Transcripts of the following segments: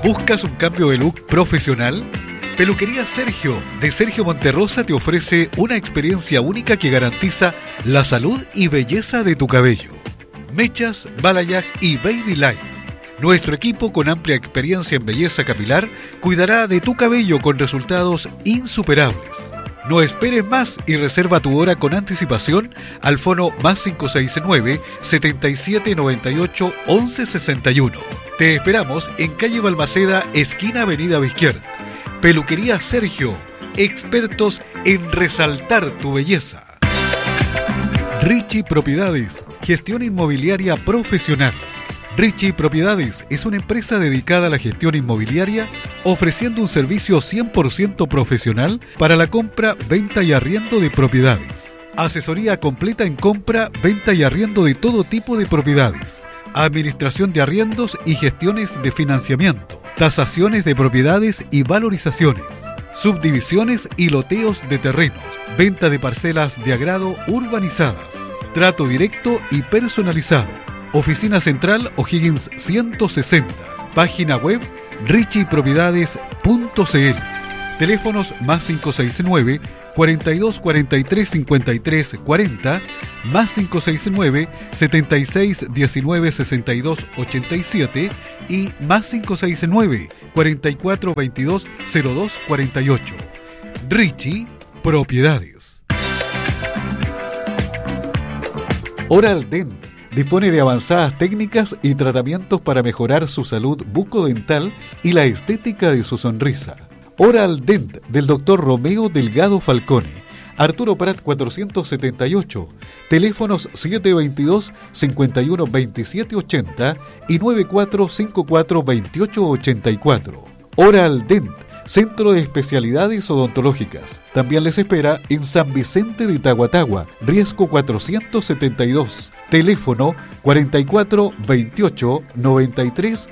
¿Buscas un cambio de look profesional? Peluquería Sergio, de Sergio Monterrosa, te ofrece una experiencia única que garantiza la salud y belleza de tu cabello. Mechas, balayage y baby light. Nuestro equipo, con amplia experiencia en belleza capilar, cuidará de tu cabello con resultados insuperables. No esperes más y reserva tu hora con anticipación al fono +569 7798 1161. Te esperamos en calle Balmaceda, esquina Avenida Bizquiert. Peluquería Sergio, expertos en resaltar tu belleza. Richie Propiedades, gestión inmobiliaria profesional. Richie Propiedades es una empresa dedicada a la gestión inmobiliaria, ofreciendo un servicio 100% profesional para la compra, venta y arriendo de propiedades. Asesoría completa en compra, venta y arriendo de todo tipo de propiedades. Administración de arriendos y gestiones de financiamiento. Tasaciones de propiedades y valorizaciones. Subdivisiones y loteos de terrenos. Venta de parcelas de agrado urbanizadas. Trato directo y personalizado. Oficina Central O'Higgins 160. Página web richiepropiedades.cl. Teléfonos +569 42 43 53 40, +569 76 19 62 87 y +569 44 22 02 48. Richie Propiedades. Oral Dent dispone de avanzadas técnicas y tratamientos para mejorar su salud bucodental y la estética de su sonrisa. Oral Dent del Dr. Romeo Delgado Falcone, Arturo Prat 478, teléfonos 722-512780 y 94542884. Oral Dent, Centro de Especialidades Odontológicas. También les espera en San Vicente de Tahuatahua, Riesgo 472. Teléfono 4428 93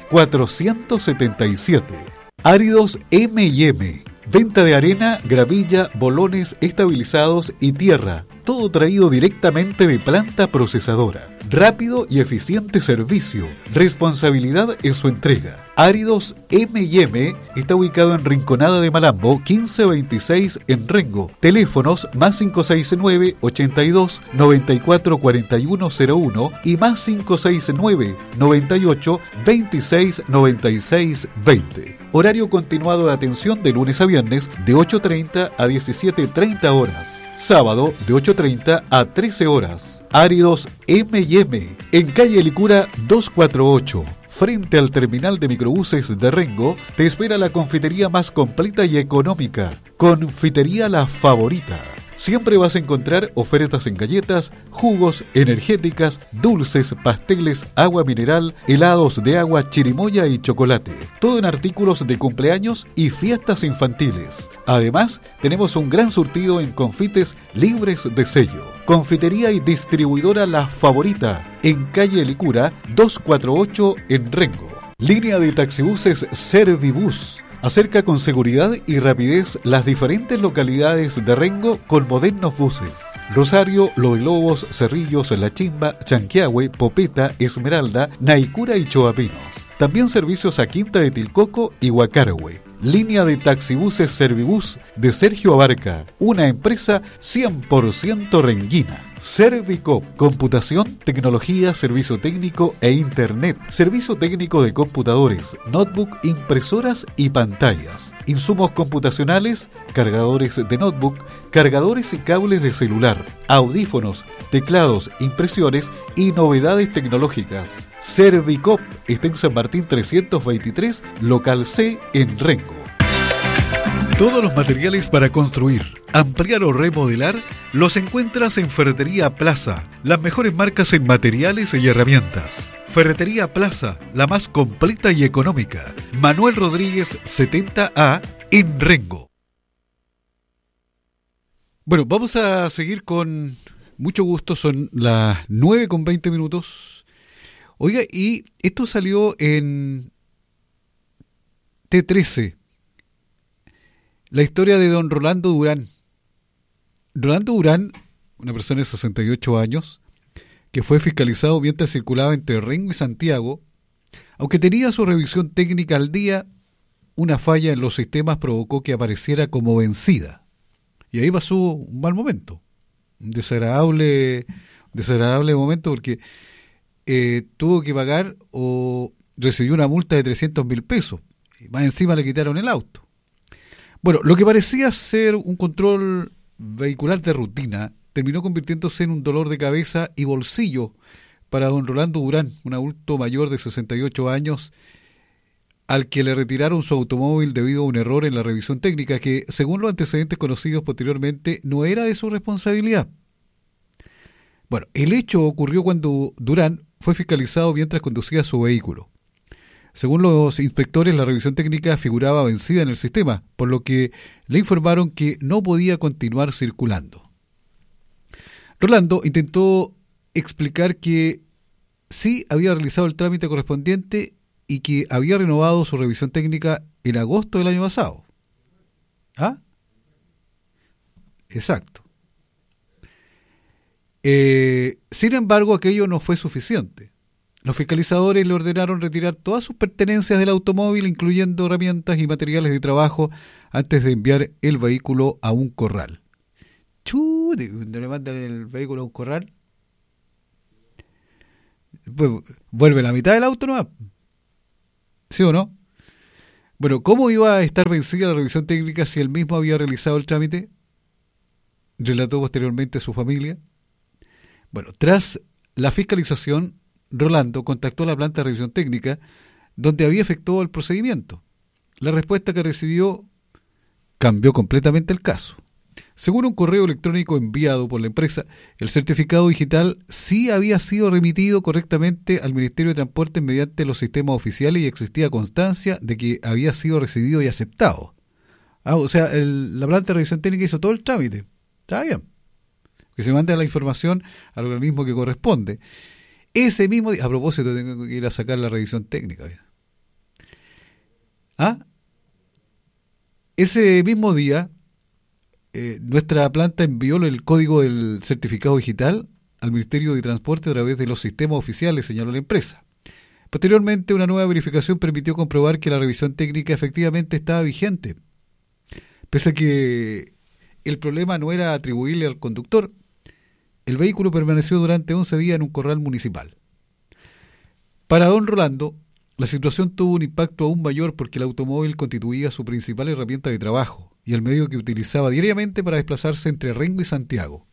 477. Áridos M&M. Venta de arena, gravilla, bolones estabilizados y tierra. Todo traído directamente de planta procesadora. Rápido y eficiente servicio. Responsabilidad en su entrega. Áridos M&M está ubicado en Rinconada de Malambo, 1526 en Rengo. Teléfonos +569 82 94 41 01 y +569 98 26 96 20. Horario continuado de atención de lunes a viernes de 8:30 a 17:30 horas. Sábado de 8:30 a 13 horas. Áridos M&M en calle Licura 248. Frente al terminal de microbuses de Rengo, te espera la confitería más completa y económica. Confitería La Favorita. Siempre vas a encontrar ofertas en galletas, jugos, energéticas, dulces, pasteles, agua mineral, helados de agua, chirimoya y chocolate. Todo en artículos de cumpleaños y fiestas infantiles. Además, tenemos un gran surtido en confites libres de sello. Confitería y distribuidora La Favorita, en calle Licura 248 en Rengo. Línea de taxibuses Servibus. Acerca con seguridad y rapidez las diferentes localidades de Rengo con modernos buses. Rosario, Los Lobos, Cerrillos, La Chimba, Chanquiahue, Popeta, Esmeralda, Naicura y Choapinos. También servicios a Quinta de Tilcoco y Huacarahue. Línea de taxibuses Servibus de Sergio Abarca, una empresa 100% renguina. Servicop, computación, tecnología, servicio técnico e internet, servicio técnico de computadores, notebook, impresoras y pantallas, insumos computacionales, cargadores de notebook, cargadores y cables de celular, audífonos, teclados, impresiones y novedades tecnológicas. Servicop está en San Martín 323, local C en Rengo. Todos los materiales para construir, ampliar o remodelar los encuentras en Ferretería Plaza, las mejores marcas en materiales y herramientas. Ferretería Plaza, la más completa y económica. Manuel Rodríguez 70A en Rengo. Bueno, vamos a seguir con mucho gusto, son las 9:20. Oiga, y esto salió en T13. La historia de don Rolando Durán. Rolando Durán, una persona de 68 años, que fue fiscalizado mientras circulaba entre Rengo y Santiago, aunque tenía su revisión técnica al día, una falla en los sistemas provocó que apareciera como vencida. Y ahí pasó un mal momento, un desagradable momento porque tuvo que pagar o recibió una multa de 300.000 pesos. Y más encima le quitaron el auto. Bueno, lo que parecía ser un control vehicular de rutina terminó convirtiéndose en un dolor de cabeza y bolsillo para don Rolando Durán, un adulto mayor de 68 años, al que le retiraron su automóvil debido a un error en la revisión técnica que, según los antecedentes conocidos posteriormente, no era de su responsabilidad. Bueno, el hecho ocurrió cuando Durán fue fiscalizado mientras conducía su vehículo. Según los inspectores, la revisión técnica figuraba vencida en el sistema, por lo que le informaron que no podía continuar circulando. Rolando intentó explicar que sí había realizado el trámite correspondiente y que había renovado su revisión técnica en agosto del año pasado. ¿Ah? Exacto. Sin embargo, aquello no fue suficiente. Los fiscalizadores le ordenaron retirar todas sus pertenencias del automóvil, incluyendo herramientas y materiales de trabajo, antes de enviar el vehículo a un corral. ¿No le mandan el vehículo a un corral? Pues vuelve la mitad del auto, ¿no? ¿Sí o no? Bueno, ¿cómo iba a estar vencida la revisión técnica si él mismo había realizado el trámite? Relató posteriormente su familia. Bueno, tras la fiscalización, Rolando contactó a la planta de revisión técnica, donde había efectuado el procedimiento. La respuesta que recibió cambió completamente el caso. Según un correo electrónico enviado por la empresa, el certificado digital sí había sido remitido correctamente al Ministerio de Transporte mediante los sistemas oficiales y existía constancia de que había sido recibido y aceptado. O sea, la planta de revisión técnica hizo todo el trámite. Está bien. Que se mande la información al organismo que corresponde. Ese mismo día, a propósito, tengo que ir a sacar la revisión técnica. Ese mismo día, nuestra planta envió el código del certificado digital al Ministerio de Transporte a través de los sistemas oficiales, señaló la empresa. Posteriormente, una nueva verificación permitió comprobar que la revisión técnica efectivamente estaba vigente. Pese a que el problema no era atribuible al conductor, el vehículo permaneció durante 11 días en un corral municipal. Para don Rolando, la situación tuvo un impacto aún mayor porque el automóvil constituía su principal herramienta de trabajo y el medio que utilizaba diariamente para desplazarse entre Rengo y Santiago.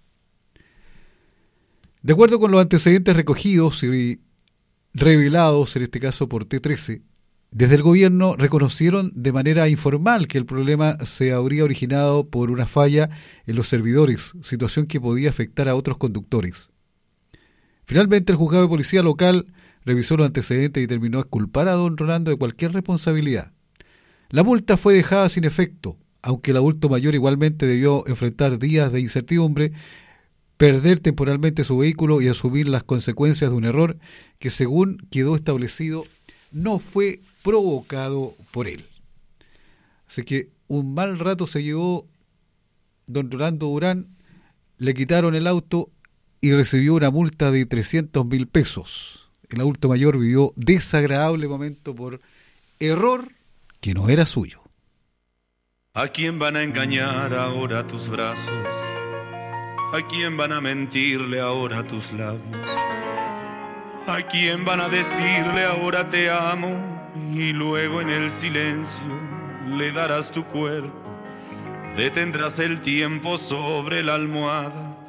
De acuerdo con los antecedentes recogidos y revelados, en este caso por T13, desde el gobierno reconocieron de manera informal que el problema se habría originado por una falla en los servidores, situación que podía afectar a otros conductores. Finalmente, el juzgado de policía local revisó los antecedentes y determinó exculpar a don Rolando de cualquier responsabilidad. La multa fue dejada sin efecto, aunque el adulto mayor igualmente debió enfrentar días de incertidumbre, perder temporalmente su vehículo y asumir las consecuencias de un error que, según quedó establecido, no fue provocado por él. Así que un mal rato se llevó don Rolando Durán, le quitaron el auto y recibió una multa de 300.000 pesos. El adulto mayor vivió desagradable momento por error que no era suyo. ¿A quién van a engañar ahora tus brazos? ¿A quién van a mentirle ahora tus labios? ¿A quién van a decirle ahora te amo? Y luego en el silencio le darás tu cuerpo, detendrás el tiempo sobre la almohada